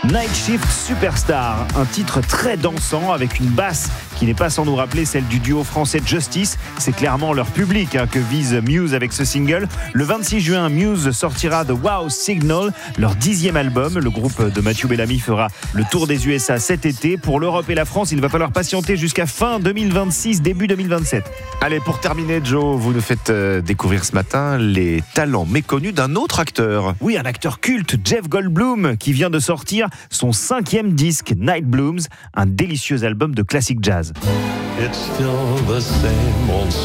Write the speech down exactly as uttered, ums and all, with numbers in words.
Night Shift Superstar, un titre très dansant avec une basse qui n'est pas sans nous rappeler celle du duo français Justice. C'est clairement leur public hein, que vise Muse avec ce single. Le vingt-six juin, Muse sortira The Wow Signal, leur dixième album. Le groupe de Matthew Bellamy fera le tour des U S A cet été. Pour l'Europe et la France, il va falloir patienter jusqu'à fin deux mille vingt-six, début deux mille vingt-sept. Allez, pour terminer, Joe, vous nous faites euh, découvrir ce matin les talents méconnus d'un autre acteur. Oui, un acteur culte, Jeff Goldblum, qui vient de sortir son cinquième disque, Night Blooms, un délicieux album de classique jazz. It's still the same old